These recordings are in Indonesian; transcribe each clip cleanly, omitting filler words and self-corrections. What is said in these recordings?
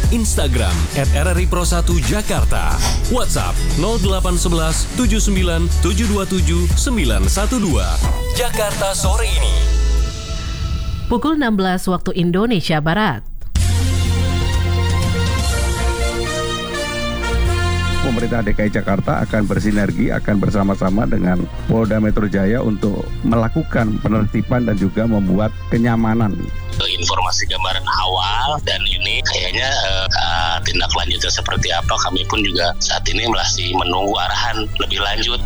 Instagram @RRI Pro1 Jakarta, WhatsApp 0811 79 727 912. Jakarta sore ini. Pukul 16 waktu Indonesia Barat. Pemerintah DKI Jakarta akan bersinergi, akan bersama-sama dengan Polda Metro Jaya untuk melakukan penertiban dan juga membuat kenyamanan. Informasi gambaran awal dan ini kayaknya tindak lanjutnya seperti apa, kami pun juga saat ini masih menunggu arahan lebih lanjut.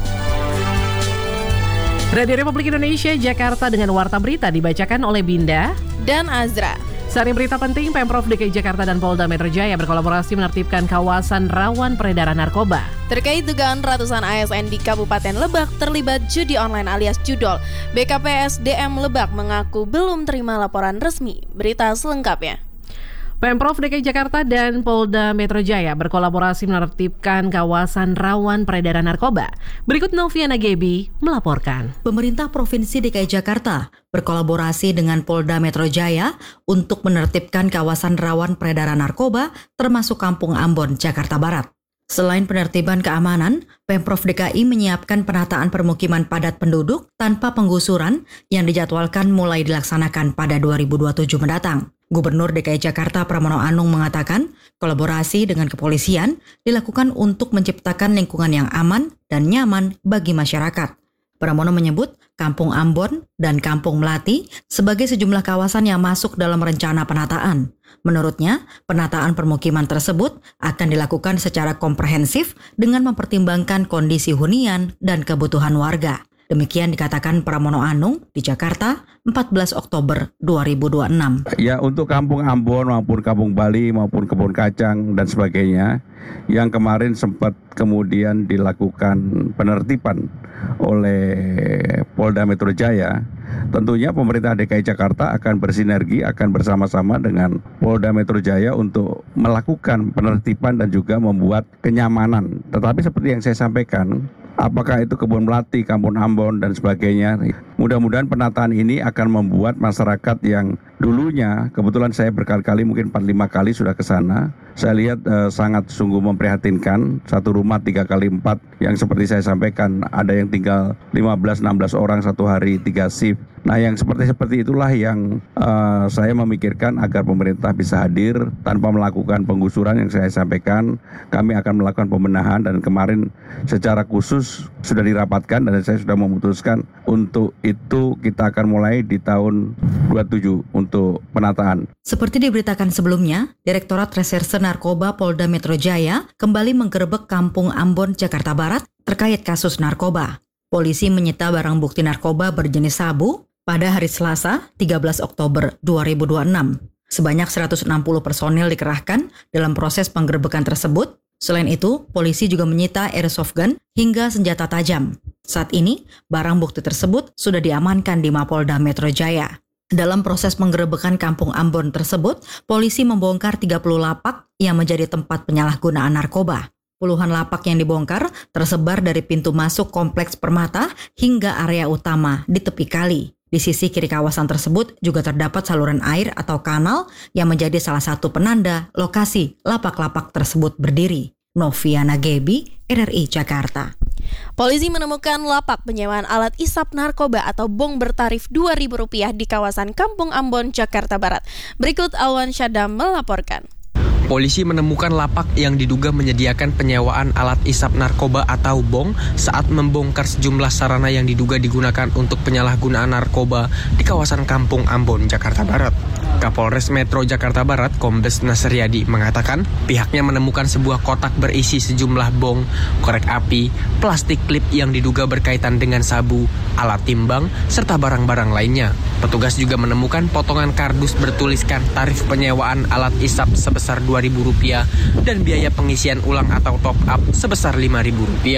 Radio Republik Indonesia Jakarta dengan Warta Berita dibacakan oleh Binda dan Azra. Sari berita penting, Pemprov DKI Jakarta dan Polda Metro Jaya berkolaborasi menertibkan kawasan rawan peredaran narkoba. Terkait dugaan ratusan ASN di Kabupaten Lebak terlibat judi online alias judol, BKPSDM Lebak mengaku belum terima laporan resmi. Berita selengkapnya. Pemprov DKI Jakarta dan Polda Metro Jaya berkolaborasi menertibkan kawasan rawan peredaran narkoba. Berikut Noviana Gebi melaporkan. Pemerintah Provinsi DKI Jakarta berkolaborasi dengan Polda Metro Jaya untuk menertibkan kawasan rawan peredaran narkoba termasuk Kampung Ambon, Jakarta Barat. Selain penertiban keamanan, Pemprov DKI menyiapkan penataan permukiman padat penduduk tanpa penggusuran yang dijadwalkan mulai dilaksanakan pada 2027 mendatang. Gubernur DKI Jakarta Pramono Anung mengatakan, kolaborasi dengan kepolisian dilakukan untuk menciptakan lingkungan yang aman dan nyaman bagi masyarakat. Pramono menyebut Kampung Ambon dan Kampung Melati sebagai sejumlah kawasan yang masuk dalam rencana penataan. Menurutnya, penataan permukiman tersebut akan dilakukan secara komprehensif dengan mempertimbangkan kondisi hunian dan kebutuhan warga. Demikian dikatakan Pramono Anung di Jakarta 14 Oktober 2026. Ya, untuk Kampung Ambon maupun Kampung Bali maupun Kebun Kacang dan sebagainya yang kemarin sempat kemudian dilakukan penertiban oleh Polda Metro Jaya, tentunya pemerintah DKI Jakarta akan bersinergi, akan bersama-sama dengan Polda Metro Jaya untuk melakukan penertiban dan juga membuat kenyamanan. Tetapi seperti yang saya sampaikan, apakah itu Kebun Melati, Kampung Ambon, dan sebagainya. Mudah-mudahan penataan ini akan membuat masyarakat yang dulunya, kebetulan saya berkali-kali, mungkin 4-5 kali sudah ke sana. Saya lihat sangat sungguh memprihatinkan, satu rumah 3x4 yang seperti saya sampaikan, ada yang tinggal 15-16 orang satu hari, 3 shift. Nah, yang seperti itulah yang saya memikirkan agar pemerintah bisa hadir tanpa melakukan penggusuran yang saya sampaikan. Kami akan melakukan pembenahan dan kemarin secara khusus sudah dirapatkan dan saya sudah memutuskan untuk itu kita akan mulai di tahun 27 untuk penataan. Seperti diberitakan sebelumnya, Direktorat Reserse Narkoba Polda Metro Jaya kembali menggerebek Kampung Ambon, Jakarta Barat terkait kasus narkoba. Polisi menyita barang bukti narkoba berjenis sabu pada hari Selasa 13 Oktober 2026. Sebanyak 160 personil dikerahkan dalam proses penggerebekan tersebut. Selain itu, polisi juga menyita airsoft gun hingga senjata tajam. Saat ini, barang bukti tersebut sudah diamankan di Mapolda Metro Jaya. Dalam proses penggerebekan Kampung Ambon tersebut, polisi membongkar 30 lapak yang menjadi tempat penyalahgunaan narkoba. Puluhan lapak yang dibongkar tersebar dari pintu masuk kompleks Permata hingga area utama di tepi kali. Di sisi kiri kawasan tersebut juga terdapat saluran air atau kanal yang menjadi salah satu penanda lokasi lapak-lapak tersebut berdiri. Noviana Gebi, RRI Jakarta. Polisi menemukan lapak penyewaan alat isap narkoba atau bong bertarif Rp2.000 di kawasan Kampung Ambon, Jakarta Barat. Berikut Awan Syadam melaporkan. Polisi menemukan lapak yang diduga menyediakan penyewaan alat isap narkoba atau bong saat membongkar sejumlah sarana yang diduga digunakan untuk penyalahgunaan narkoba di kawasan Kampung Ambon, Jakarta Barat. Kapolres Metro Jakarta Barat, Kombes Nasriadi, mengatakan pihaknya menemukan sebuah kotak berisi sejumlah bong, korek api, plastik klip yang diduga berkaitan dengan sabu, alat timbang, serta barang-barang lainnya. Petugas juga menemukan potongan kardus bertuliskan tarif penyewaan alat isap sebesar Rp2.000 dan biaya pengisian ulang atau top up sebesar Rp5.000.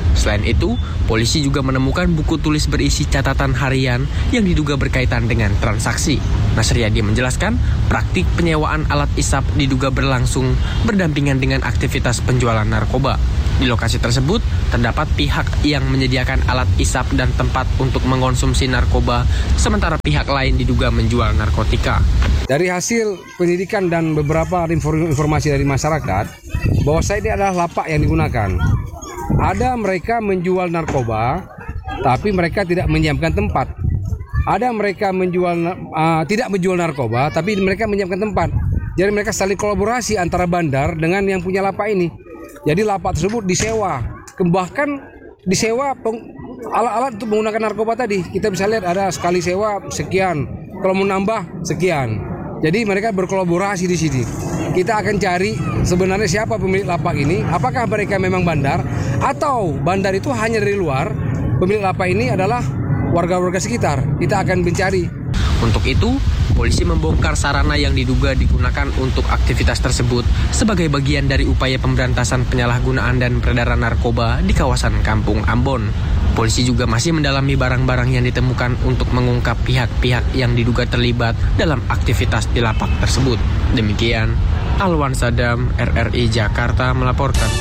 Selain itu, polisi juga menemukan buku tulis berisi catatan harian yang diduga berkaitan dengan transaksi. Nasriyadi menjelaskan, praktik penyewaan alat isap diduga berlangsung berdampingan dengan aktivitas penjualan narkoba. Di lokasi tersebut, terdapat pihak yang menyediakan alat isap dan tempat untuk mengonsumsi narkoba, sementara pihak lain diduga menjual narkotika. Dari hasil penyidikan dan beberapa informasi dari masyarakat, bahwa ini adalah lapak yang digunakan. Ada mereka menjual narkoba, tapi mereka tidak menyiapkan tempat. Ada mereka tidak menjual narkoba, tapi mereka menyiapkan tempat. Jadi mereka saling kolaborasi antara bandar dengan yang punya lapak ini. Jadi lapak tersebut disewa, bahkan disewa alat-alat untuk menggunakan narkoba tadi. Kita bisa lihat ada sekali sewa sekian, kalau mau nambah sekian. Jadi mereka berkolaborasi di sini. Kita akan cari sebenarnya siapa pemilik lapak ini, apakah mereka memang bandar atau bandar itu hanya dari luar. Pemilik lapak ini adalah warga-warga sekitar. Kita akan mencari. Untuk itu, polisi membongkar sarana yang diduga digunakan untuk aktivitas tersebut sebagai bagian dari upaya pemberantasan penyalahgunaan dan peredaran narkoba di kawasan Kampung Ambon. Polisi juga masih mendalami barang-barang yang ditemukan untuk mengungkap pihak-pihak yang diduga terlibat dalam aktivitas di lapak tersebut. Demikian, Alwan Sadam, RRI Jakarta melaporkan.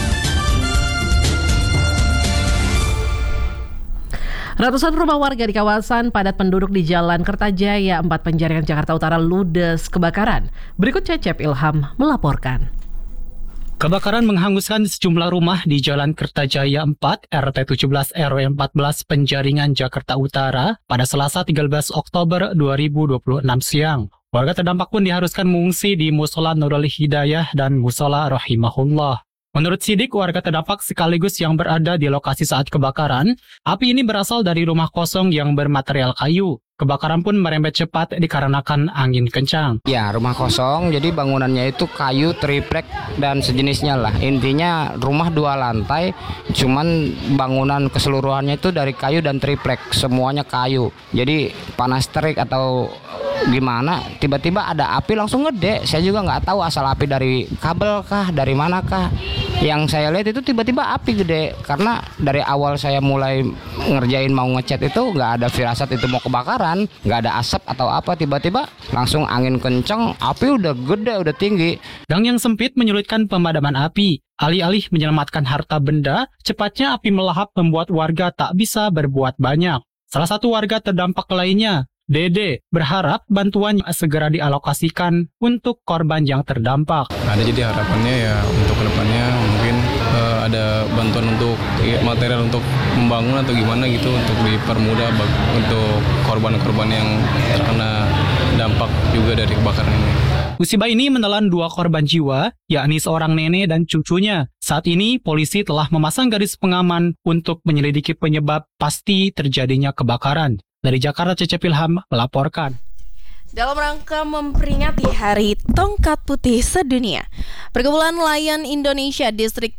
Ratusan rumah warga di kawasan padat penduduk di Jalan Kertajaya 4 Penjaringan Jakarta Utara ludes kebakaran. Berikut Cecep Ilham melaporkan. Kebakaran menghanguskan sejumlah rumah di Jalan Kertajaya 4, RT 17 RW 14 Penjaringan Jakarta Utara pada Selasa 13 Oktober 2026 siang. Warga terdampak pun diharuskan mengungsi di Musola Nurul Hidayah dan Musola Rahimahullah. Menurut sidik, warga terdampak sekaligus yang berada di lokasi saat kebakaran. Api ini berasal dari rumah kosong yang bermaterial kayu. Kebakaran pun merembet cepat dikarenakan angin kencang. Ya, rumah kosong, jadi bangunannya itu kayu, triplek, dan sejenisnya lah. Intinya rumah 2 lantai, cuman bangunan keseluruhannya itu dari kayu dan triplek, semuanya kayu. Jadi panas terik atau gimana, tiba-tiba ada api langsung gede. Saya juga nggak tahu asal api dari kabel kah, dari mana kah. Yang saya lihat itu tiba-tiba api gede, karena dari awal saya mulai ngerjain mau ngecat itu nggak ada firasat itu mau kebakaran, nggak ada asap atau apa, tiba-tiba langsung angin kencang, api udah gede, udah tinggi. Gang yang sempit menyulitkan pemadaman api. Alih-alih menyelamatkan harta benda, cepatnya api melahap membuat warga tak bisa berbuat banyak. Salah satu warga terdampak lainnya, Dede, berharap bantuan segera dialokasikan untuk korban yang terdampak. Ada, jadi harapannya ya untuk kedepannya mungkin ada bantuan untuk material untuk membangun atau gimana gitu, untuk dipermudah untuk korban-korban yang terkena dampak juga dari kebakaran ini. Musibah ini menelan 2 korban jiwa, yakni seorang nenek dan cucunya. Saat ini, polisi telah memasang garis pengaman untuk menyelidiki penyebab pasti terjadinya kebakaran. Dari Jakarta, Cecep Ilham melaporkan. Dalam rangka memperingati Hari Tongkat Putih Sedunia, Perkumpulan Nelayan Indonesia Distrik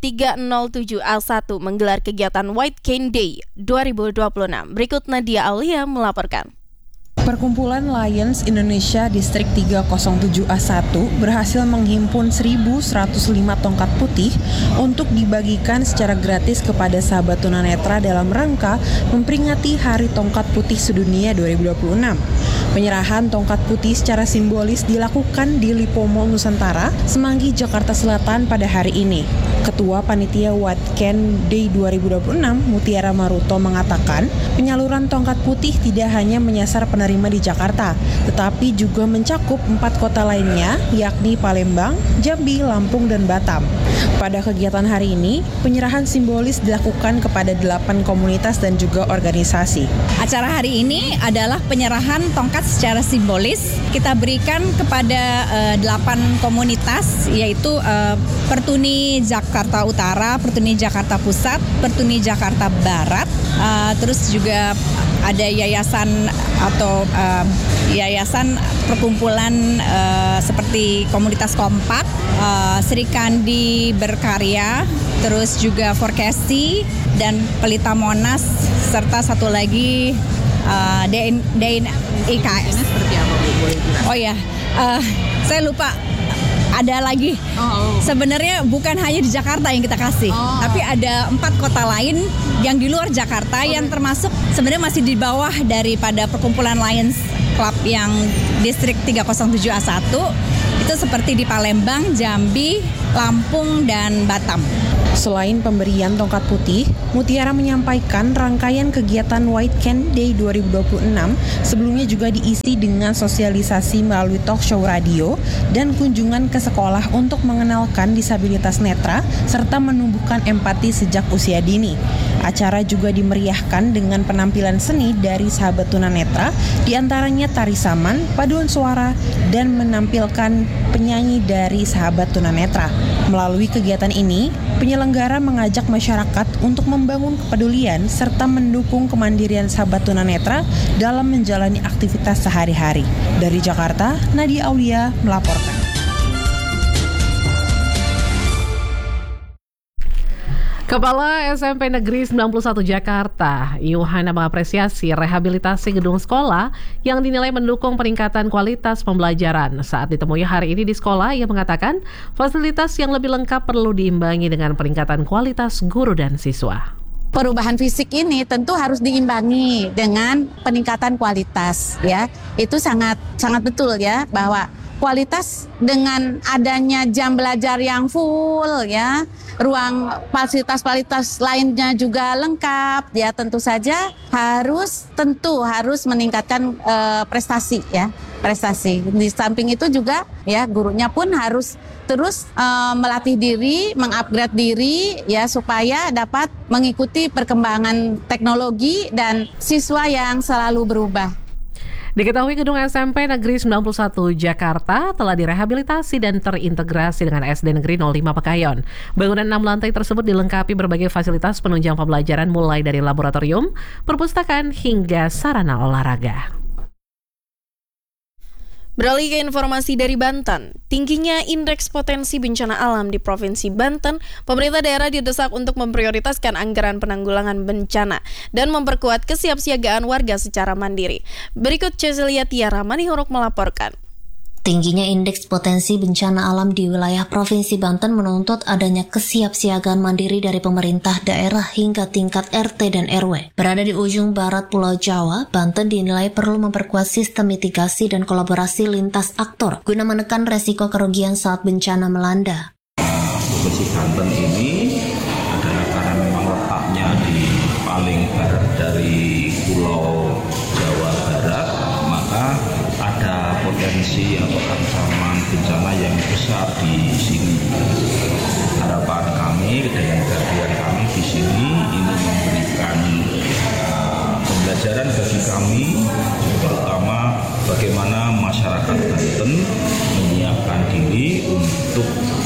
307A1 menggelar kegiatan White Cane Day 2026. Berikut Nadia Aulia melaporkan. Perkumpulan Lions Indonesia Distrik 307A1 berhasil menghimpun 1.105 tongkat putih untuk dibagikan secara gratis kepada sahabat tunanetra dalam rangka memperingati Hari Tongkat Putih Sedunia 2026. Penyerahan tongkat putih secara simbolis dilakukan di Lipo Mall Nusantara, Semanggi, Jakarta Selatan pada hari ini. Ketua Panitia White Cane Day 2026, Mutiara Maruto, mengatakan penyaluran tongkat putih tidak hanya menyasar penerima di Jakarta, tetapi juga mencakup 4 kota lainnya, yakni Palembang, Jambi, Lampung, dan Batam. Pada kegiatan hari ini, penyerahan simbolis dilakukan kepada 8 komunitas dan juga organisasi. Acara hari ini adalah penyerahan tongkat secara simbolis. Kita berikan kepada 8 komunitas, yaitu Pertuni Jakarta Utara, Pertuni Jakarta Pusat, Pertuni Jakarta Barat, terus juga ada yayasan atau yayasan perkumpulan seperti Komunitas Kompak, Sri Kandi Berkarya, terus juga Forkesi dan Pelita Monas, serta satu lagi DIKS. Seperti apa, Bu? Boleh bilang? Oh ya, saya lupa. ada lagi. Sebenarnya bukan hanya di Jakarta yang kita kasih, tapi ada 4 kota lain yang di luar Jakarta yang termasuk sebenarnya masih di bawah daripada perkumpulan Lions Club yang distrik 307A1. Itu seperti di Palembang, Jambi, Lampung, dan Batam. Selain pemberian tongkat putih, Mutiara menyampaikan rangkaian kegiatan White Cane Day 2026 sebelumnya juga diisi dengan sosialisasi melalui talk show radio dan kunjungan ke sekolah untuk mengenalkan disabilitas netra serta menumbuhkan empati sejak usia dini. Acara juga dimeriahkan dengan penampilan seni dari sahabat tunanetra, diantaranya tari saman, paduan suara, dan menampilkan penyanyi dari sahabat tunanetra. Melalui kegiatan ini, penyelenggara mengajak masyarakat untuk membangun kepedulian serta mendukung kemandirian sahabat tunanetra dalam menjalani aktivitas sehari-hari. Dari Jakarta, Nadia Aulia melaporkan. Kepala SMP Negeri 91 Jakarta, Yuhana mengapresiasi rehabilitasi gedung sekolah yang dinilai mendukung peningkatan kualitas pembelajaran. Saat ditemui hari ini di sekolah, ia mengatakan fasilitas yang lebih lengkap perlu diimbangi dengan peningkatan kualitas guru dan siswa. Perubahan fisik ini tentu harus diimbangi dengan peningkatan kualitas, ya. Itu sangat betul ya, bahwa kualitas dengan adanya jam belajar yang full, ya, ruang fasilitas lainnya juga lengkap, ya, tentu saja harus meningkatkan prestasi, ya, prestasi. Di samping itu juga, ya, gurunya pun harus terus melatih diri, mengupgrade diri, ya, supaya dapat mengikuti perkembangan teknologi dan siswa yang selalu berubah. Diketahui gedung SMP Negeri 91 Jakarta telah direhabilitasi dan terintegrasi dengan SD Negeri 05 Pekayon. Bangunan 6 lantai tersebut dilengkapi berbagai fasilitas penunjang pembelajaran mulai dari laboratorium, perpustakaan hingga sarana olahraga. Beralih ke informasi dari Banten, tingginya indeks potensi bencana alam di Provinsi Banten, pemerintah daerah didesak untuk memprioritaskan anggaran penanggulangan bencana dan memperkuat kesiapsiagaan warga secara mandiri. Berikut Cecilia Tiara Manihuruk melaporkan. Tingginya indeks potensi bencana alam di wilayah Provinsi Banten menuntut adanya kesiapsiagaan mandiri dari pemerintah daerah hingga tingkat RT dan RW. Berada di ujung barat Pulau Jawa, Banten dinilai perlu memperkuat sistem mitigasi dan kolaborasi lintas aktor guna menekan resiko kerugian saat bencana melanda. Provinsi Banten ini adalah karena memang letaknya di paling barat dari Pulau Jawa Barat, maka ada potensi atau ancaman bencana yang besar di sini. Harapan kami dengan kehadiran kami di sini ini memberikan pembelajaran bagi kami, terutama bagaimana masyarakat Banten menyiapkan diri untuk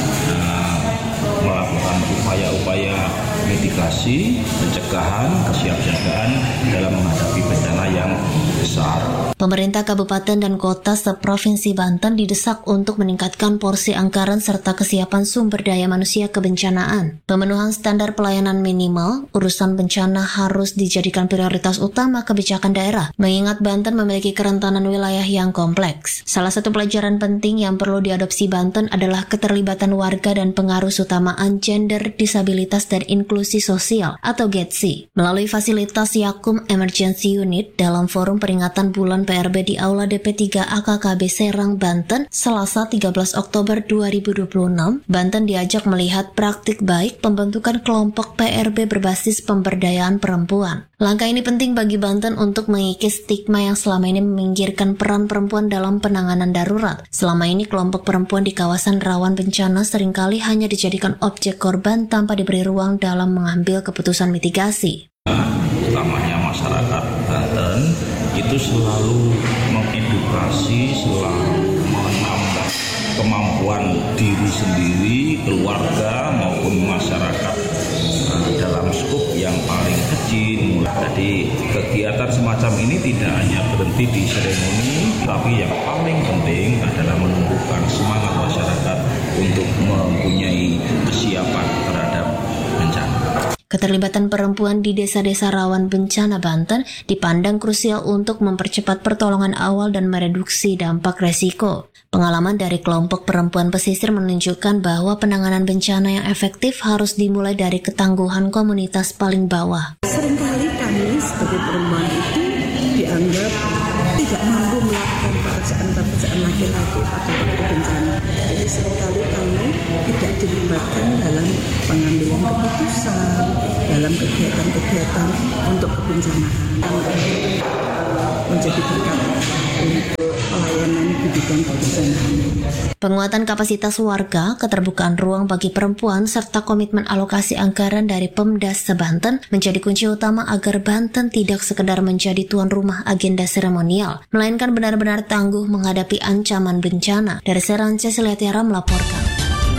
melakukan upaya-upaya mitigasi, pencegahan, kesiapsiagaan dalam menghadapi bencana yang besar. Pemerintah kabupaten dan kota seprovinsi Banten didesak untuk meningkatkan porsi anggaran serta kesiapan sumber daya manusia kebencanaan. Pemenuhan standar pelayanan minimal, urusan bencana harus dijadikan prioritas utama kebijakan daerah, mengingat Banten memiliki kerentanan wilayah yang kompleks. Salah satu pelajaran penting yang perlu diadopsi Banten adalah keterlibatan warga dan pengarus utamaan gender, disabilitas, dan inklusi sosial atau GEDSI. Melalui fasilitas Yakum Emergency Unit dalam forum peringatan bulan PRB di Aula DP3 AKKB Serang, Banten, Selasa 13 Oktober 2026, Banten diajak melihat praktik baik pembentukan kelompok PRB berbasis pemberdayaan perempuan. Langkah ini penting bagi Banten untuk mengikis stigma yang selama ini meminggirkan peran perempuan dalam penanganan darurat. Selama ini kelompok perempuan di kawasan rawan bencana seringkali hanya dijadikan objek korban tanpa diberi ruang dalam mengambil keputusan mitigasi. Utamanya masyarakat Banten itu selalu mengedukasi, selalu menambah kemampuan diri sendiri, keluarga maupun masyarakat dalam skup yang paling kecil. Jadi kegiatan semacam ini tidak hanya berhenti di seremoni, tapi yang paling penting adalah menumbuhkan semangat masyarakat untuk mempunyai kesiapan terhadap bencana. Keterlibatan perempuan di desa-desa rawan bencana Banten dipandang krusial untuk mempercepat pertolongan awal dan mereduksi dampak resiko. Pengalaman dari kelompok perempuan pesisir menunjukkan bahwa penanganan bencana yang efektif harus dimulai dari ketangguhan komunitas paling bawah. Seringkali kami sebagai perempuan itu dianggap tidak mampu melakukan pekerjaan laki-laki atau bencana. Jadi seringkali kami tidak dilibatkan dalam pengambilan keputusan, dalam kegiatan-kegiatan untuk kebencanaan. Menjadi berkat untuk pelayanan di bidang kebencanaan. Penguatan kapasitas warga, keterbukaan ruang bagi perempuan, serta komitmen alokasi anggaran dari Pemdas Banten menjadi kunci utama agar Banten tidak sekedar menjadi tuan rumah agenda seremonial, melainkan benar-benar tangguh menghadapi ancaman bencana. Dari Serang, Cecilia Tiara melaporkan.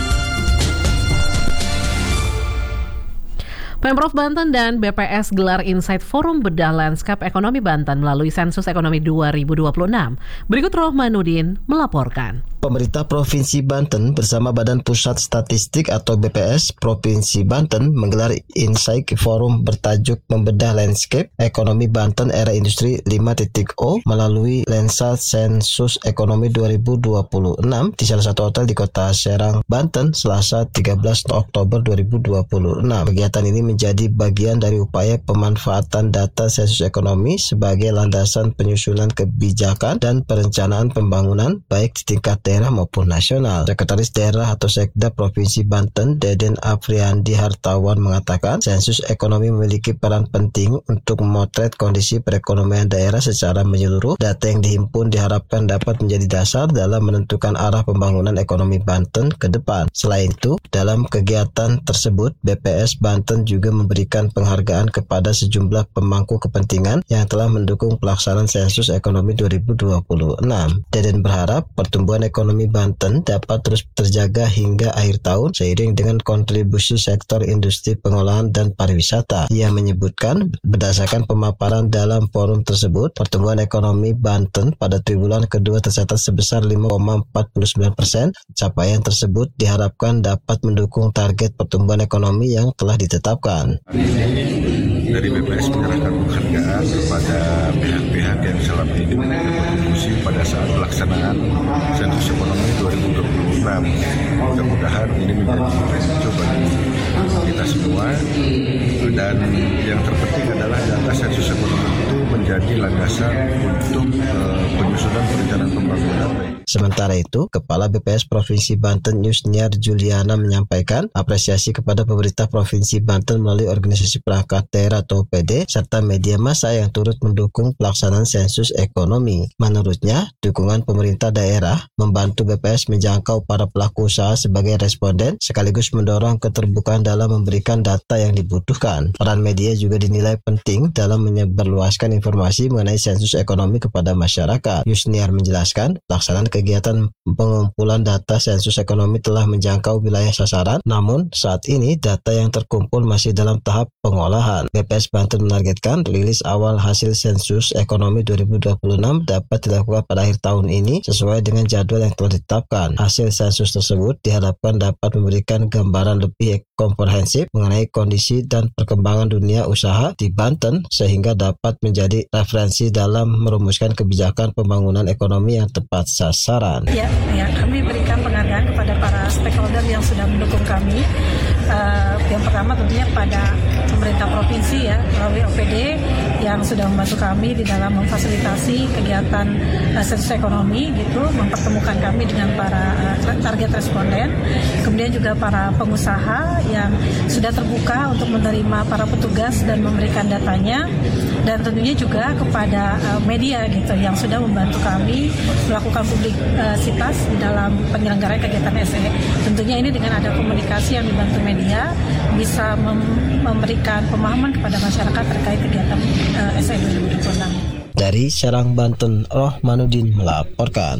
Pemprov Banten dan BPS gelar Insight Forum Bedah Lanskap Ekonomi Banten melalui Sensus Ekonomi 2026. Berikut Rohmanuddin melaporkan. Pemerintah Provinsi Banten bersama Badan Pusat Statistik atau BPS Provinsi Banten menggelar Insight Forum bertajuk Membedah Landscape Ekonomi Banten Era Industri 5.0 melalui lensa Sensus Ekonomi 2026 di salah satu hotel di Kota Serang, Banten, Selasa 13 Oktober 2026. Kegiatan ini menjadi bagian dari upaya pemanfaatan data sensus ekonomi sebagai landasan penyusunan kebijakan dan perencanaan pembangunan baik di tingkat daerah maupun nasional. Sekretaris Daerah atau Sekda Provinsi Banten, Deden Afriandi Hartawan mengatakan, sensus ekonomi memiliki peran penting untuk memotret kondisi perekonomian daerah secara menyeluruh. Data yang dihimpun diharapkan dapat menjadi dasar dalam menentukan arah pembangunan ekonomi Banten ke depan. Selain itu, dalam kegiatan tersebut, BPS Banten juga memberikan penghargaan kepada sejumlah pemangku kepentingan yang telah mendukung pelaksanaan sensus ekonomi 2026. Deden berharap pertumbuhan ekonomi Banten dapat terus terjaga hingga akhir tahun seiring dengan kontribusi sektor industri pengolahan dan pariwisata. Ia menyebutkan berdasarkan pemaparan dalam forum tersebut, pertumbuhan ekonomi Banten pada triwulan kedua tercatat sebesar 5,49%. Capaian tersebut diharapkan dapat mendukung target pertumbuhan ekonomi yang telah ditetapkan. Dari BPS menyerahkan penghargaan kepada pihak-pihak yang selama ini memberikan kontribusi pada saat pelaksanaan sensus ekonomi 2026. Mudah-mudahan ini menjadi coba kita semua, dan yang terpenting adalah data sensus ekonomi itu menjadi landasan untuk penyusunan perencanaan pembangunan. Sementara itu, Kepala BPS Provinsi Banten Yusniar Juliana menyampaikan apresiasi kepada pemerintah Provinsi Banten melalui organisasi perangkat daerah atau OPD serta media massa yang turut mendukung pelaksanaan sensus ekonomi. Menurutnya, dukungan pemerintah daerah membantu BPS menjangkau para pelaku usaha sebagai responden sekaligus mendorong keterbukaan dalam memberikan data yang dibutuhkan. Peran media juga dinilai penting dalam menyebarluaskan informasi mengenai sensus ekonomi kepada masyarakat. Yusniar menjelaskan, pelaksanaan kegiatan pengumpulan data sensus ekonomi telah menjangkau wilayah sasaran, namun saat ini data yang terkumpul masih dalam tahap pengolahan. BPS Banten menargetkan rilis awal hasil sensus ekonomi 2026 dapat dilakukan pada akhir tahun ini sesuai dengan jadwal yang telah ditetapkan. Hasil sensus tersebut diharapkan dapat memberikan gambaran lebih komprehensif mengenai kondisi dan perkembangan dunia usaha di Banten sehingga dapat menjadi referensi dalam merumuskan kebijakan pembangunan ekonomi yang tepat sasaran. Ya, kami berikan penghargaan kepada para stakeholder yang sudah mendukung kami. Yang pertama tentunya pada pemerintah provinsi ya, melalui OPD yang sudah membantu kami di dalam memfasilitasi kegiatan sensus ekonomi gitu, mempertemukan kami dengan para target responden. Kemudian juga para pengusaha yang sudah terbuka untuk menerima para petugas dan memberikan datanya, dan tentunya juga kepada media gitu yang sudah membantu kami melakukan publisitas di dalam penyelenggaraan kegiatan SE. Tentunya ini dengan ada komunikasi yang dibantu media bisa memberikan pemahaman kepada masyarakat terkait kegiatan SE 2026. Dari Serang, Banten, Rohmanuddin melaporkan.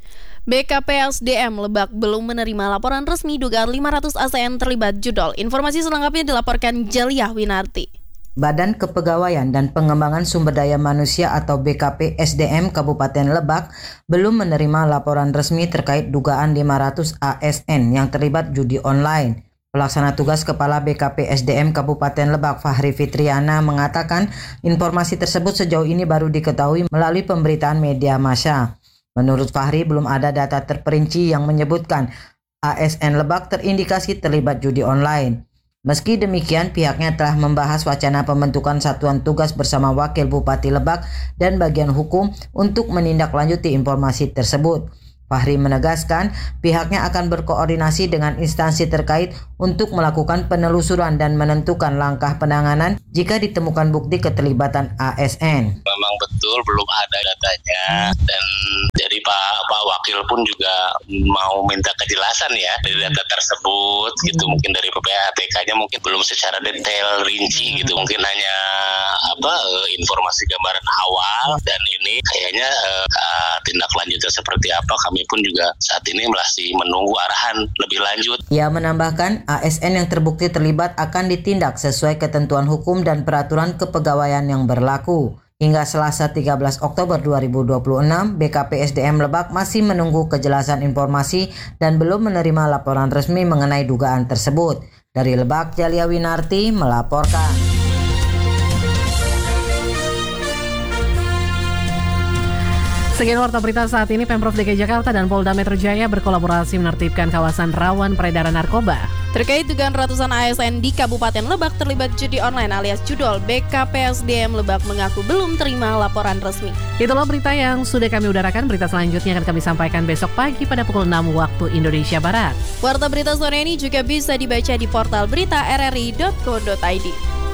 BKPSDM Lebak belum menerima laporan resmi dugaan 500 ASN terlibat judol. Informasi selengkapnya dilaporkan Jaliah Winarti. Badan Kepegawaian dan Pengembangan Sumber Daya Manusia atau BKPSDM Kabupaten Lebak belum menerima laporan resmi terkait dugaan 500 ASN yang terlibat judi online. Pelaksana tugas Kepala BKPSDM Kabupaten Lebak Fahri Fitriana mengatakan informasi tersebut sejauh ini baru diketahui melalui pemberitaan media massa. Menurut Fahri, belum ada data terperinci yang menyebutkan ASN Lebak terindikasi terlibat judi online. Meski demikian, pihaknya telah membahas wacana pembentukan satuan tugas bersama Wakil Bupati Lebak dan bagian hukum untuk menindaklanjuti informasi tersebut. Fahri menegaskan pihaknya akan berkoordinasi dengan instansi terkait untuk melakukan penelusuran dan menentukan langkah penanganan jika ditemukan bukti keterlibatan ASN. Memang betul belum ada datanya dan dari Pak Wakil pun juga mau minta kejelasan ya dari data tersebut gitu, mungkin dari PPATK-nya mungkin belum secara detail rinci gitu, mungkin hanya informasi gambaran awal dan ini kayaknya tindak lanjutnya seperti apa kami pun juga saat ini masih menunggu arahan lebih lanjut. Ia menambahkan ASN yang terbukti terlibat akan ditindak sesuai ketentuan hukum dan peraturan kepegawaian yang berlaku. Hingga Selasa 13 Oktober 2026, BKP SDM Lebak masih menunggu kejelasan informasi dan belum menerima laporan resmi mengenai dugaan tersebut. Dari Lebak, Jalia Winarti melaporkan. Sekian warta berita saat ini. Pemprov DKI Jakarta dan Polda Metro Jaya berkolaborasi menertibkan kawasan rawan peredaran narkoba. Terkait dugaan ratusan ASN di Kabupaten Lebak terlibat judi online alias judol, BKP SDM Lebak mengaku belum terima laporan resmi. Itulah berita yang sudah kami udarakan. Berita selanjutnya akan kami sampaikan besok pagi pada pukul 6 waktu Indonesia Barat. Warta berita sore ini juga bisa dibaca di portal berita rri.co.id.